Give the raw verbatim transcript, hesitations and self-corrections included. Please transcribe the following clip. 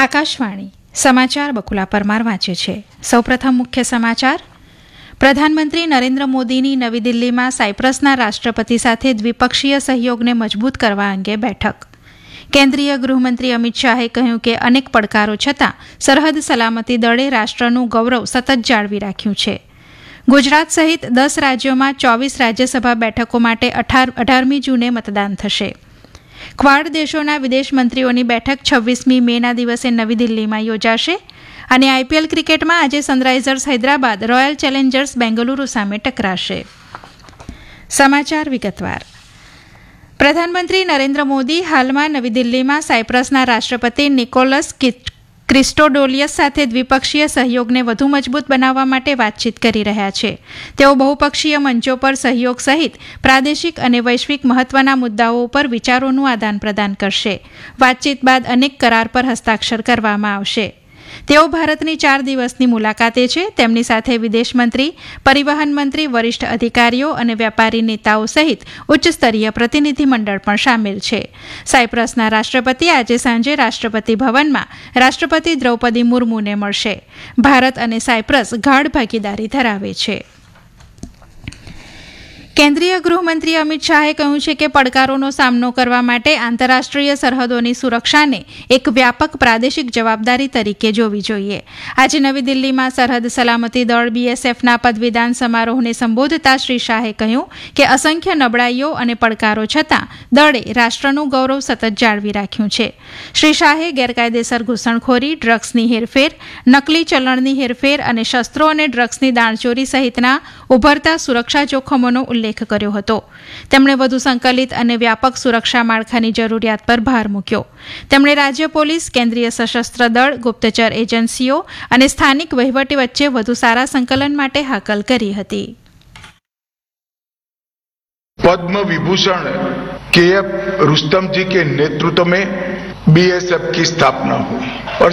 આકાશવાણી સમાચાર બકુલા પરમાર વાંચે છે. સૌપ્રથમ મુખ્ય સમાચાર. પ્રધાનમંત્રી નરેન્દ્ર મોદીની નવી દિલ્હીમાં સાયપ્રસના રાષ્ટ્રપતિ સાથે દ્વિપક્ષીય સહયોગને મજબૂત કરવા અંગે બેઠક. કેન્દ્રીય ગૃહમંત્રી અમિત શાહે કહ્યું કે અનેક પડકારો છતાં સરહદ સલામતી દળે રાષ્ટ્રનું ગૌરવ સતત જાળવી રાખ્યું છે. ગુજરાત સહિત દસ રાજ્યોમાં ચોવીસ રાજ્યસભા બેઠકો માટે અઢારમી જૂને મતદાન થશે. ક્વાડ દેશોના વિદેશ મંત્રીઓની બેઠક છવ્વીસમી મેના દિવસે નવી દિલ્હીમાં યોજાશે. અને આઈપીએલ ક્રિકેટમાં આજે Sunrisers Hyderabad royal Challengers Bengaluru સામે ટકરાશે. સમાચાર વિગતવાર. પ્રધાનમંત્રી નરેન્દ્ર મોદી હાલમાં નવી દિલ્હીમાં સાયપ્રસના રાષ્ટ્રપતિ નિકોલસ ક્રિસ્ટોડોલિયસ સાથે દ્વિપક્ષીય સહયોગને વધુ મજબૂત બનાવવા માટે વાતચીત કરી રહ્યા છે. તેઓ બહુપક્ષીય મંચો પર સહયોગ સહિત પ્રાદેશિક અને વૈશ્વિક મહત્વના મુદ્દાઓ ઉપર વિચારોનું આદાન પ્રદાન કરશે. વાતચીત બાદ અનેક કરાર પર હસ્તાક્ષર કરવામાં આવશે. તેઓ ભારતની ચાર દિવસની મુલાકાતે છે. તેમની સાથે વિદેશ મંત્રી, પરિવહન મંત્રી, વરિષ્ઠ અધિકારીઓ અને વેપારી નેતાઓ સહિત ઉચ્ચ સ્તરીય પ્રતિનિધિમંડળ પણ સામેલ છે. સાયપ્રસના રાષ્ટ્રપતિ આજે સાંજે રાષ્ટ્રપતિ ભવનમાં રાષ્ટ્રપતિ દ્રૌપદી મુર્મુને મળશે. ભારત અને સાયપ્રસ ગાઢ ભાગીદારી ધરાવે છે. કેન્દ્રીય ગૃહમંત્રી અમિત શાહે કહ્યું છે કે પડકારોનો સામનો કરવા માટે આંતરરાષ્ટ્રીય સરહદોની સુરક્ષાને એક વ્યાપક પ્રાદેશિક જવાબદારી તરીકે જોવી જોઈએ. આજે નવી દિલ્હીમાં સરહદ સલામતી દળ બીએસએફના પદવીદાન સમારોહને સંબોધતા શ્રી શાહે કહ્યું કે અસંખ્ય નબળાઈઓ અને પડકારો છતાં દળે રાષ્ટ્રનું ગૌરવ સતત જાળવી રાખ્યું છે. શ્રી શાહે ગેરકાયદેસર ઘૂસણખોરી, ડ્રગ્સની હેરફેર, નકલી ચલણની હેરફેર અને શસ્ત્રો અને ડ્રગ્સની દાણચોરી સહિતના ઉભરતા સુરક્ષા જોખમોનો ઉલ્લેખ કર્યો હતો. તેમણે વધુ સંકલિત અને વ્યાપક સુરક્ષા માળખાની જરૂરિયાત પર ભાર મૂક્યો. તેમણે રાજ્ય પોલીસ, કેન્દ્રીય સશસ્ત્ર દળ, ગુપ્તચર એજન્સીઓ અને સ્થાનિક વહીવટી વચ્ચે વધુ સારા સંકલન માટે હાકલ કરી હતી. पद्म विभूषण के एफ रुस्तम जी के नेतृत्व में बीएसएफ की स्थापना हुई और